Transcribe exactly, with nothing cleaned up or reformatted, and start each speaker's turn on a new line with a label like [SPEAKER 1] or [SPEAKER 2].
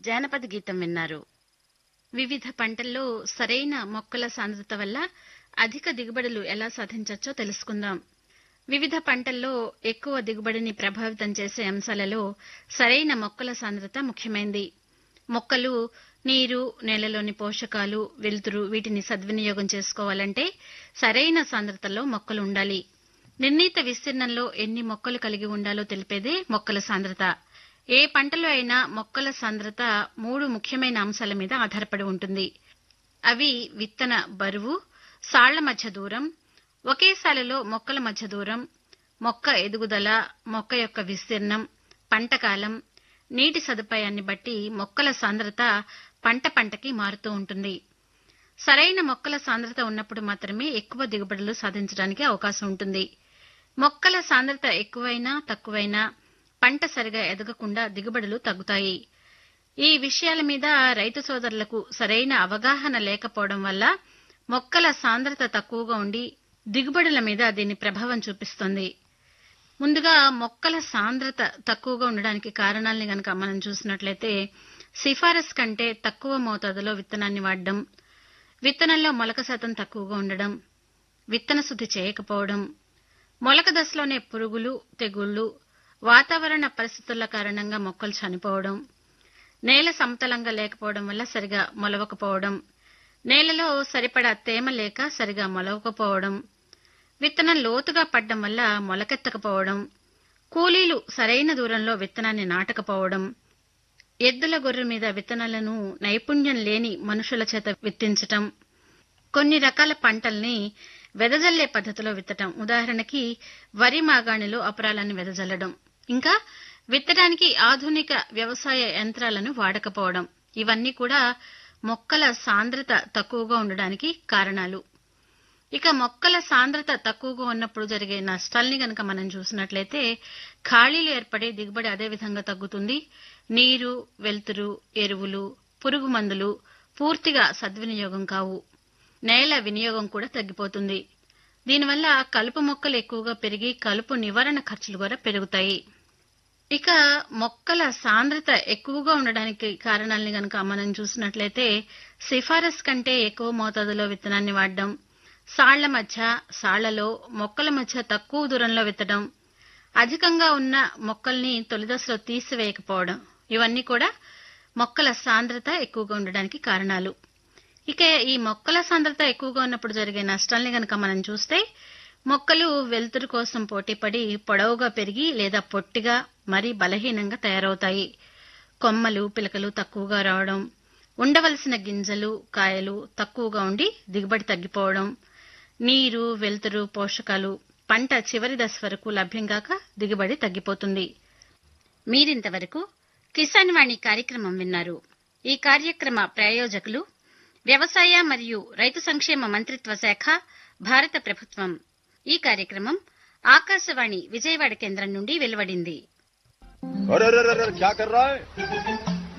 [SPEAKER 1] జానపద గీతం విన్నారు. వివిధ పంటల్లో సరైన మొక్కల సాంద్రత వల్ల అధిక దిగుబడులు ఎలా సాధించవచ్చో తెలుసుకుందాం. వివిధ పంటల్లో ఎక్కువ దిగుబడిని ప్రభావితం చేసే అంశాలలో సరైన మొక్కల సాంద్రత ముఖ్యమైంది. మొక్కలు నీరు, నేలలోని పోషకాలు, వెలుతురు వీటిని సద్వినియోగం చేసుకోవాలంటే సరైన సాంద్రతలో మొక్కలు ఉండాలి. నిర్ణీత విస్తీర్ణంలో ఎన్ని మొక్కలు కలిగి ఉండాలో తెలిపేదే మొక్కల సాంద్రత. ఏ పంటలో అయినా మొక్కల సాంద్రత మూడు ముఖ్యమైన అంశాల మీద ఆధారపడి ఉంటుంది. అవి విత్తన బరువు, సాళ్ల మధ్య దూరం, ఒకే సాలులో మొక్కల మధ్య దూరం, మొక్క ఎదుగుదల, మొక్క యొక్క విస్తీర్ణం, పంట కాలం, నీటి సదుపాయాన్ని బట్టి మొక్కల సాంద్రత పంట పంటకి మారుతూ ఉంటుంది. సరైన మొక్కల సాంద్రత ఉన్నప్పుడు మాత్రమే ఎక్కువ దిగుబడులు సాధించడానికి అవకాశం ఉంటుంది. మొక్కల సాంద్రత ఎక్కువైనా తక్కువైనా పంట సరిగా ఎదగకుండా దిగుబడులు తగ్గుతాయి. ఈ విషయాల మీద రైతు సోదరులకు సరైన అవగాహన లేకపోవడం వల్ల మొక్కల సాంద్రత తక్కువగా ఉండి దిగుబడుల మీద దీని ప్రభావం చూపిస్తుంది. ముందుగా మొక్కల సాంద్రత తక్కువగా ఉండడానికి కారణాలని గనక మనం చూసినట్లయితే సిఫారసు కంటే తక్కువ మోతాదులో విత్తనాన్ని వాడడం, విత్తనంలో మొలక శాతం తక్కువగా ఉండడం, విత్తన శుద్ధి చేయకపోవడం, మొలక దశలోనే పురుగులు, తెగుళ్లు, వాతావరణ పరిస్థితుల కారణంగా మొక్కలు చనిపోవడం, నేల సమతలంగా లేకపోవడం వల్ల సరిగా మొలవకపోవడం, నేలలో సరిపడా తేమ లేక సరిగా మొలవకపోవడం, విత్తనం లోతుగా పడ్డం వల్ల మొలకెత్తకపోవడం, కూలీలు సరైన దూరంలో విత్తనాన్ని నాటకపోవడం, ఎద్దుల గొర్రె మీద విత్తనాలను నైపుణ్యం లేని మనుషుల చేత విత్తించటం, కొన్ని రకాల పంటల్ని వెదజల్లే పద్ధతిలో విత్తటం, ఉదాహరణకి వరి మాగాణిలో అపరాలను వెదజల్లడం, ఇంకా విత్తడానికి ఆధునిక వ్యవసాయ యంత్రాలను వాడకపోవడం, ఇవన్నీ కూడా మొక్కల సాంద్రత తక్కువగా ఉండడానికి కారణాలు. ఇక మొక్కల సాంద్రత తక్కువగా ఉన్నప్పుడు జరిగే నష్టాల్ని గనక మనం చూసినట్లయితే ఖాళీలు ఏర్పడే దిగుబడి అదే విధంగా తగ్గుతుంది. నీరు, వెలుతురు, ఎరువులు, పురుగు మందులు పూర్తిగా సద్వినియోగం కావు. నేల వినియోగం కూడా తగ్గిపోతుంది. దీనివల్ల కలుపు మొక్కలు ఎక్కువగా పెరిగి కలుపు నివారణ ఖర్చులు కూడా పెరుగుతాయి. ఇక మొక్కల సాంద్రత ఎక్కువగా ఉండడానికి కారణాలని గనక మనం చూసినట్లయితే సిఫారసు కంటే ఎక్కువ మోతాదులో విత్తనాన్ని వాడడం, సాళ్ల మధ్య, సాళ్లలో మొక్కల మధ్య తక్కువ దూరంలో విత్తడం, అధికంగా ఉన్న మొక్కల్ని తొలిదశలో తీసివేయకపోవడం, ఇవన్నీ కూడా మొక్కల సాంద్రత ఎక్కువగా ఉండడానికి కారణాలు. ఇక ఈ మొక్కల సాంద్రత ఎక్కువగా ఉన్నప్పుడు జరిగే నష్టాల్ని గనక మనం చూస్తే మొక్కలు వెలుతురు కోసం పోటీపడి పొడవుగా పెరిగి లేదా పొట్టిగా మరీ బలహీనంగా తయారవుతాయి. కొమ్మలు, పిలకలు తక్కువగా రావడం, ఉండవలసిన గింజలు, కాయలు తక్కువగా ఉండి దిగుబడి తగ్గిపోవడం, నీరు, వెలుతురు, పోషకాలు పంట చివరి దశ వరకు లభ్యం కాక దిగుబడి తగ్గిపోతుంది. మీరింతవరకు కిసాన్ వాణి కార్యక్రమం విన్నారు. ఈ కార్యక్రమ ప్రాయోజకులు వ్యవసాయ మరియు రైతు సంక్షేమ మంత్రిత్వ శాఖ, భారత ప్రభుత్వం. ఈ కార్యక్రమం ఆకాశవాణి విజయవాడ కేంద్రం నుండి వెలువడింది.
[SPEAKER 2] अरे अरे अरे क्या कर रहा है?